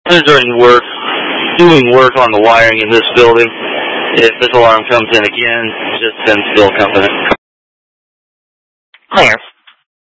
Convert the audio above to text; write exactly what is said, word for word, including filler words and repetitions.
During work, doing work on the wiring in this building. If this alarm comes in again, just send Spill Company.